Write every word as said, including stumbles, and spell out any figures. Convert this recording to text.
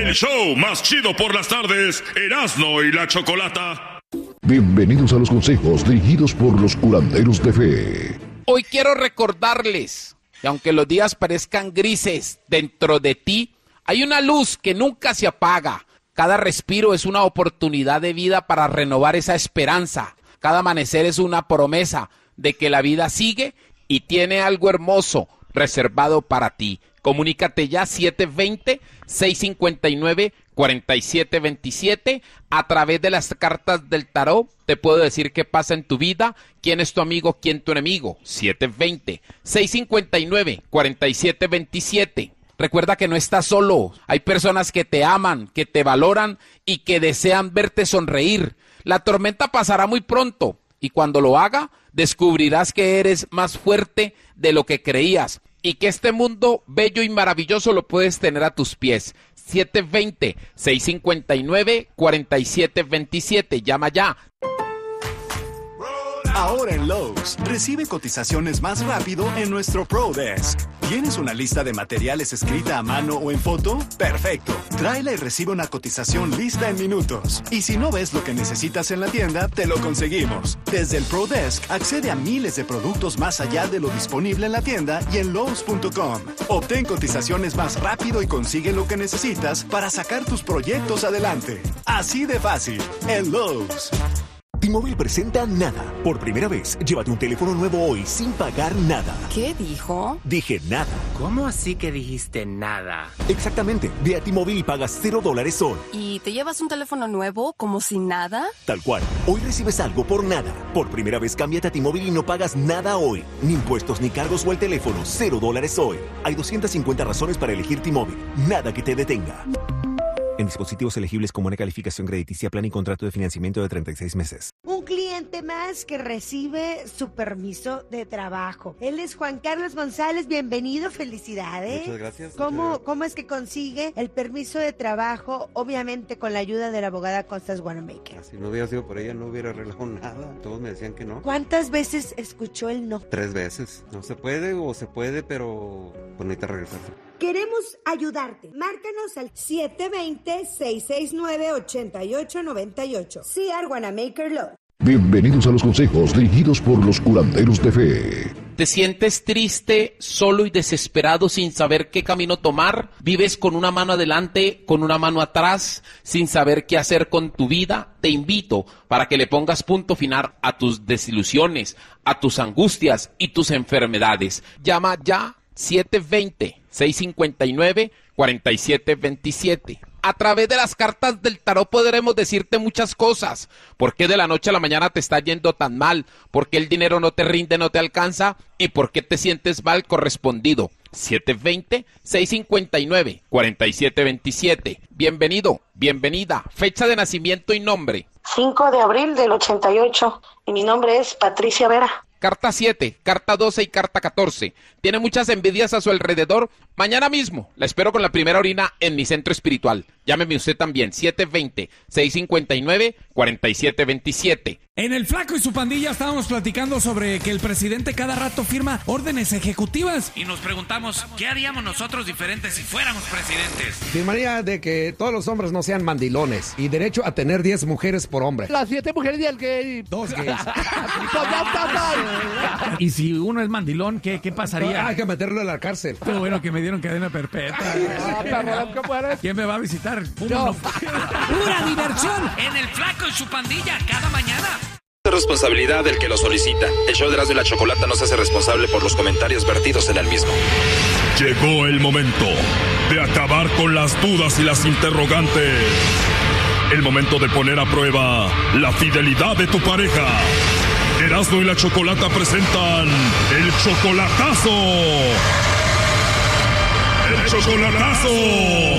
El show más chido por las tardes, Erasmo y la Chocolata. Bienvenidos a los consejos dirigidos por los curanderos de fe. Hoy quiero recordarles que aunque los días parezcan grises, dentro de ti hay una luz que nunca se apaga. Cada respiro es una oportunidad de vida para renovar esa esperanza. Cada amanecer es una promesa de que la vida sigue y tiene algo hermoso reservado para ti. Comunícate ya siete dos cero, seis cinco nueve, cuatro siete dos siete. A través de las cartas del tarot te puedo decir qué pasa en tu vida, quién es tu amigo, quién tu enemigo. siete dos cero, seis cinco nueve, cuatro siete dos siete. Recuerda que no estás solo. Hay personas que te aman, que te valoran y que desean verte sonreír. La tormenta pasará muy pronto y cuando lo haga, descubrirás que eres más fuerte de lo que creías y que este mundo bello y maravilloso lo puedes tener a tus pies. siete dos cero, seis cinco nueve, cuatro siete dos siete. Llama ya. Ahora en Lowe's, recibe cotizaciones más rápido en nuestro Pro Desk. ¿Tienes una lista de materiales escrita a mano o en foto? ¡Perfecto! Tráela y recibe una cotización lista en minutos. Y si no ves lo que necesitas en la tienda, te lo conseguimos. Desde el Pro Desk, accede a miles de productos más allá de lo disponible en la tienda y en Lowe's punto com. Obtén cotizaciones más rápido y consigue lo que necesitas para sacar tus proyectos adelante. Así de fácil, en Lowe's. T-Mobile presenta Nada. Por primera vez, llévate un teléfono nuevo hoy sin pagar nada. ¿Qué dijo? Dije nada. ¿Cómo así que dijiste nada? Exactamente. Ve a T-Mobile y pagas cero dólares hoy. ¿Y te llevas un teléfono nuevo como sin nada? Tal cual. Hoy recibes algo por nada. Por primera vez, cámbiate a T-Mobile y no pagas nada hoy. Ni impuestos, ni cargos o el teléfono. Cero dólares hoy. Hay doscientas cincuenta razones para elegir T-Mobile. Nada que te detenga. En dispositivos elegibles con buena calificación crediticia, plan y contrato de financiamiento de treinta y seis meses. Un cliente más que recibe su permiso de trabajo. Él es Juan Carlos González, bienvenido, felicidades. Muchas gracias. ¿Cómo, muchas gracias. ¿Cómo es que consigue el permiso de trabajo? Obviamente con la ayuda de la abogada Costas Wanamaker. Si no hubiera sido por ella, no hubiera arreglado nada. Todos me decían que no. ¿Cuántas veces escuchó el no? Tres veces. No se puede o se puede, pero pues necesita regresarse. Queremos ayudarte. Márcanos al siete dos cero, seis seis nueve, ocho ocho nueve ocho. C R Wanamaker Law. Bienvenidos a los consejos dirigidos por los curanderos de fe. ¿Te sientes triste, solo y desesperado sin saber qué camino tomar? ¿Vives con una mano adelante, con una mano atrás, sin saber qué hacer con tu vida? Te invito para que le pongas punto final a tus desilusiones, a tus angustias y tus enfermedades. Llama ya siete dos cero, seis cinco nueve, cuatro siete dos siete. A través de las cartas del tarot podremos decirte muchas cosas. ¿Por qué de la noche a la mañana te está yendo tan mal? ¿Por qué el dinero no te rinde, no te alcanza? ¿Y por qué te sientes mal correspondido? siete dos cero, seis cinco nueve, cuatro siete dos siete. Bienvenido, bienvenida. Fecha de nacimiento y nombre. cinco de abril del ochenta y ocho. Y mi nombre es Patricia Vera. Carta siete, carta doce y carta catorce. Tiene muchas envidias a su alrededor. Mañana mismo la espero con la primera orina en mi centro espiritual. Llámeme usted también, siete dos cero, seis cinco nueve, cuatro siete dos siete. En El Flaco y su pandilla estábamos platicando sobre que el presidente cada rato firma órdenes ejecutivas. Y nos preguntamos, ¿qué haríamos nosotros diferentes si fuéramos presidentes? Firmaría de que todos los hombres no sean mandilones y derecho a tener diez mujeres por hombre. Las siete mujeres y el gay. Dos gays. Y si uno es mandilón, ¿qué, qué pasaría? Hay que meterlo en la cárcel. Qué bueno que me dieron cadena perpetua. ¿Quién me va a visitar? No. ¡Pura diversión! En El Flaco y su pandilla cada mañana. Es responsabilidad del que lo solicita. El show de Erasmo y la Chocolata no se hace responsable por los comentarios vertidos en el mismo. Llegó el momento de acabar con las dudas y las interrogantes. El momento de poner a prueba la fidelidad de tu pareja. Erasmo y la Chocolata presentan el chocolatazo. El chocolatazo.